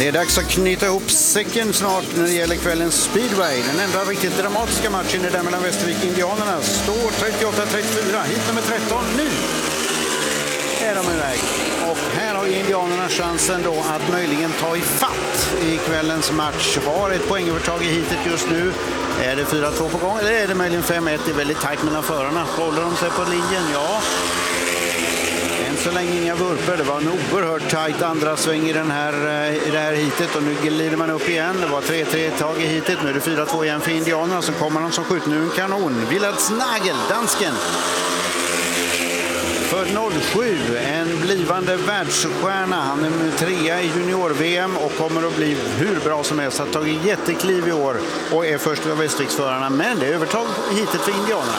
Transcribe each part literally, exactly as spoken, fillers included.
Det är dags att knyta ihop säcken snart när det gäller kvällens speedway. Den enda riktigt dramatiska matchen är där mellan Västervik och Indianerna. Står trettioåtta trettiofyra, hit nummer tretton, nu är de iväg. Och här har Indianerna chansen då att möjligen ta i fatt i kvällens match. Har ett poängövertag i hitet just nu. Är det fyra två på gång eller är det möjligen fem ett? Det är väldigt tajt mellan förarna. Håller de sig på linjen? Ja. Än så länge inga vurper. Det var en oerhört tajt andra sväng i, den här, i det här hitet. Och nu glider man upp igen. Det var tre tre tag i hitet. Nu är det fyra två igen för Indianerna. Så kommer de som skjuter nu en kanon. Willard Snagel, dansken. För noll sju, en blivande världsstjärna. Han är trea i junior-V M och kommer att bli hur bra som helst. Han har tagit jättekliv i år och är först av Västerviksförarna. Men det är övertag hitet för Indianerna.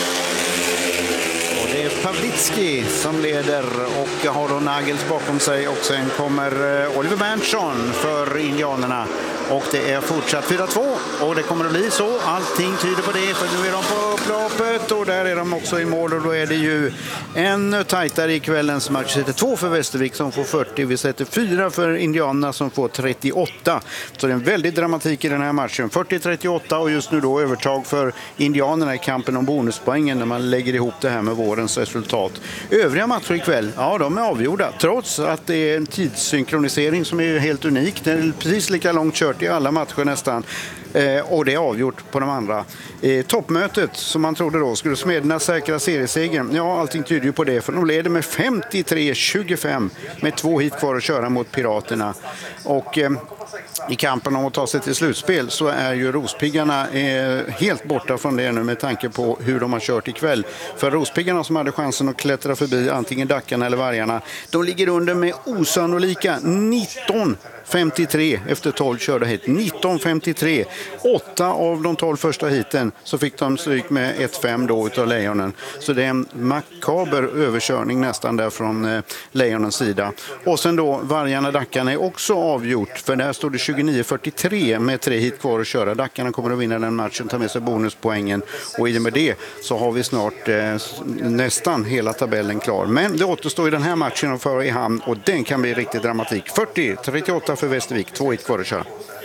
Det är Pavlitski som leder och har då Nagels bakom sig. Och sen kommer Oliver Berntsson för Indianerna. Och det är fortsatt fyra två och det kommer att bli så. Allting tyder på det, för nu är de på upploppet och där är de också i mål. Och då är det ju ännu tajtare i kvällens match. Vi sätter två för Västervik som får fyrtio. Vi sätter fyra för Indianerna som får trettioåtta. Så det är en väldigt dramatik i den här matchen. fyrtio trettioåtta och just nu då övertag för Indianerna i kampen om bonuspoängen när man lägger ihop det här med vårens resultat. Övriga matcher ikväll, ja, de är avgjorda. Trots att det är en tidssynkronisering som är helt unik. Det är precis lika långt kört i alla matcher nästan. Eh, och det är avgjort på de andra. Eh, toppmötet som man trodde då skulle Smederna säkra seriesegern. Ja, allting tyder ju på det. För de leder med femtiotre tjugofem med två hit kvar att köra mot Piraterna. Och eh, i kampen om att ta sig till slutspel så är ju Rospiggarna eh, helt borta från det nu med tanke på hur de har kört ikväll. För Rospiggarna som hade chansen att klättra förbi antingen Dackarna eller Vargarna, de ligger under med osannolika nitton femtiotre efter tolv körda hit. nitton femtiotre. Åtta av de tolv första hiten så fick de stryk med ett fem då utav Lejonen. Så det är en makaber överkörning nästan där från eh, Lejonens sida. Och sen då Vargarna Dackarna är också avgjort. För där står det tjugonio fyrtiotre med tre hit kvar att köra. Dackarna kommer att vinna den matchen, ta med sig bonuspoängen. Och i och med det så har vi snart eh, nästan hela tabellen klar. Men det återstår i den här matchen att föra i hamn och den kan bli riktigt dramatik. fyrtio trettioåtta för Västervik, två hit kvar att köra.